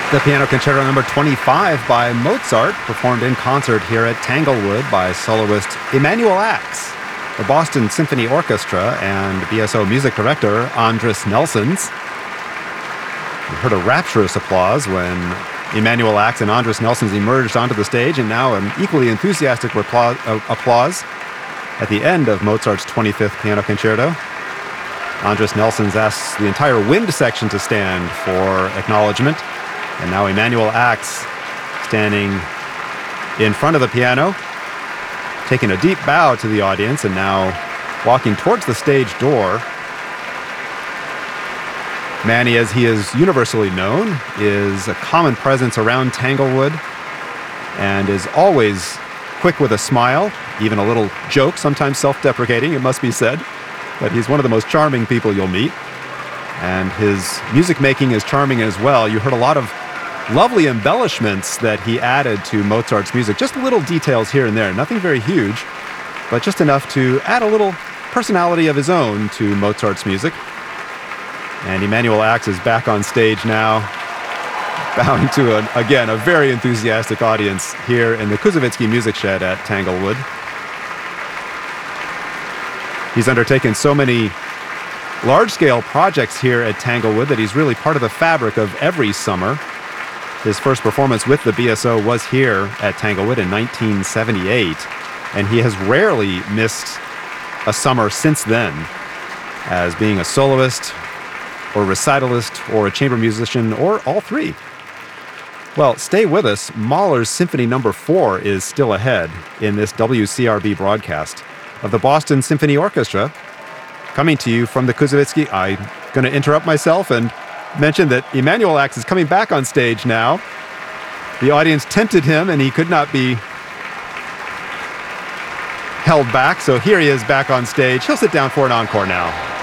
The Piano Concerto number 25 by Mozart, performed in concert here at Tanglewood by soloist Emanuel Ax, the Boston Symphony Orchestra, and BSO music director Andris Nelsons. We heard a rapturous applause when Emanuel Ax and Andris Nelsons emerged onto the stage, and now an equally enthusiastic applause at the end of Mozart's 25th Piano Concerto. Andris Nelsons asks the entire wind section to stand for acknowledgement. And now Emanuel Ax standing in front of the piano, taking a deep bow to the audience, and now walking towards the stage door. Manny, as he is universally known, is a common presence around Tanglewood and is always quick with a smile, even a little joke, sometimes self-deprecating, it must be said. But he's one of the most charming people you'll meet. And his music making is charming as well. You heard a lot of lovely embellishments that he added to Mozart's music. Just little details here and there. Nothing very huge, but just enough to add a little personality of his own to Mozart's music. And Emanuel Ax is back on stage now, bowing to, again, a very enthusiastic audience here in the Kuzovitsky Music Shed at Tanglewood. He's undertaken so many large-scale projects here at Tanglewood that he's really part of the fabric of every summer. His first performance with the BSO was here at Tanglewood in 1978, and he has rarely missed a summer since then, as being a soloist or recitalist or a chamber musician or all three. Well, stay with us. Mahler's Symphony No. 4 is still ahead in this WCRB broadcast of the Boston Symphony Orchestra, coming to you from the Kuzovitsky. I'm going to interrupt myself and mention that Emanuel Ax is coming back on stage now. The audience tempted him and he could not be held back, so here he is back on stage. He'll sit down for an encore now.